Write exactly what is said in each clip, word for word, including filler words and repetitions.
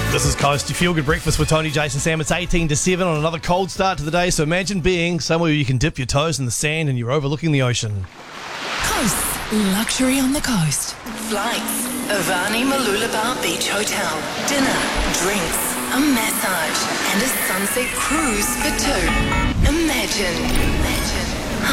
This is Coast, your feel-good breakfast with Tony, Jason, Sam. It's eighteen to seven on another cold start to the day, so imagine being somewhere where you can dip your toes in the sand and you're overlooking the ocean. Coast, luxury on the coast. Flights, Avani Mooloolaba Beach Hotel, dinner, drinks, a massage, and a sunset cruise for two. Imagine, imagine.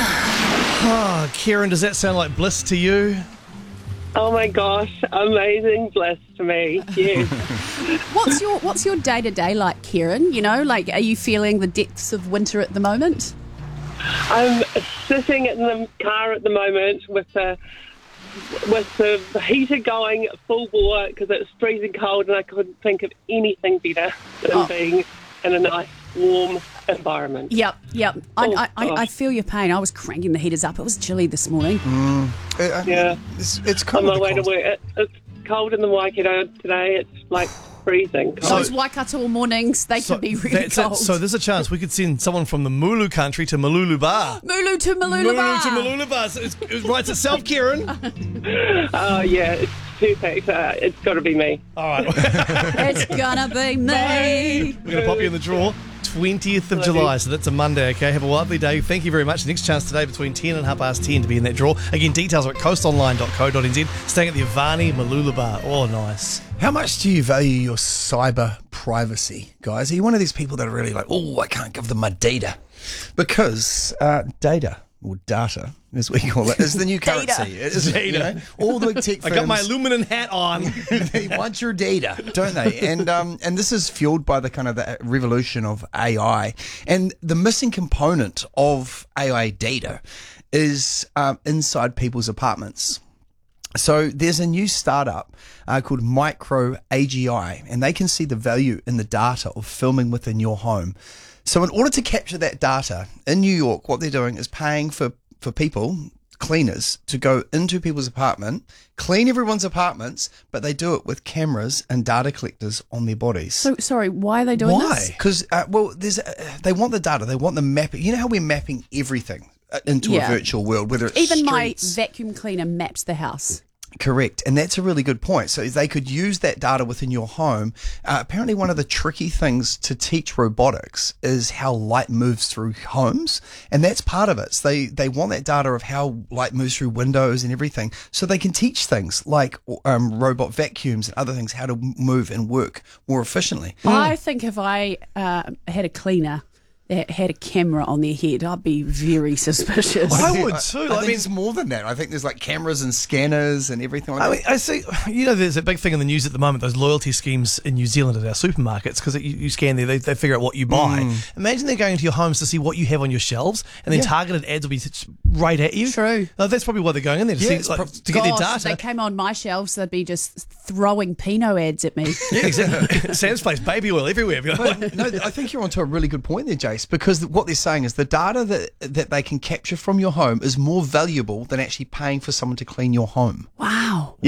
Oh, Kieran, does that sound like bliss to you? Oh my gosh, amazing bliss to me. Yes. What's your What's your day to day like, Kieran? You know, like, are you feeling the depths of winter at the moment? I'm sitting in the car at the moment with the with the heater going full bore because it's freezing cold, and I couldn't think of anything better than Oh. being in a nice warm environment. Yep, yep. I, Oh, I, I, I gosh. feel your pain. I was cranking the heaters up. It was chilly this morning. Uh, Yeah. It's, it's kind On of my the way to concept. work, it, it's cold in the Waikato today. It's like freezing. So- Those Waikato mornings, they So can be really that's it. cold. So there's a chance we could send someone from the Mooloo country to Mooloolaba. Mooloo to Mooloolaba. Mooloo to Mooloolaba. So it's- it writes itself, Kieran. Oh, yeah, it's perfect. Uh, it's got to be me. All right. It's gonna be me. We're going to pop you in the draw. twentieth of Love you. July, so that's a Monday, okay? Have a lovely day. Thank you very much. Next chance today between ten and half past ten to be in that draw. Again, details are at coast online dot co dot n z. Staying at the Avani Mooloolaba. Oh, nice. How much do you value your cyber privacy, guys? Are you one of these people that are really like, oh, I can't give them my data? Because uh, data, or data, as we call it, is the new currency. It is, you know, all the big tech I firms, got my aluminum hat on. they want your data, don't they? And um, and this is fueled by the kind of the revolution of A I. And the missing component of A I data is um, inside people's apartments. So there's a new startup uh, called Micro A G I, and they can see the value in the data of filming within your home. So in order to capture that data in New York, what they're doing is paying for, for people, cleaners, to go into people's apartment, clean everyone's apartments, but they do it with cameras and data collectors on their bodies. So, sorry, why are they doing Why? this? Because uh, well, there's uh, they want the data, they want the mapping. You know how we're mapping everything uh, into Yeah. a virtual world, whether it's Even my streets. vacuum cleaner maps the house. Correct, and that's a really good point. So they could use that data within your home. Uh, apparently, one of the tricky things to teach robotics is how light moves through homes, and that's part of it. So they they want that data of how light moves through windows and everything, so they can teach things like um, robot vacuums and other things how to move and work more efficiently. I think if I uh, had a cleaner that had a camera on their head, I'd be very suspicious. I would too. I, I think mean- it's more than that. I think there's like cameras and scanners and everything like I that. mean, I see, you know, there's a big thing in the news at the moment, those loyalty schemes in New Zealand at our supermarkets, because you, you scan there, they, they figure out what you buy. Imagine they're going into your homes to see what you have on your shelves, and then Yeah. targeted ads will be s- right at you. True. No, that's probably why they're going in there, to, Yeah, see, it's like, prob- to get their Gosh, data. they came on my shelves, they'd be just throwing Pinot ads at me. Yeah, exactly. Sam's place, baby oil everywhere. But, no, I think you're onto a really good point there, Jace, because what they're saying is the data that that they can capture from your home is more valuable than actually paying for someone to clean your home. Wow.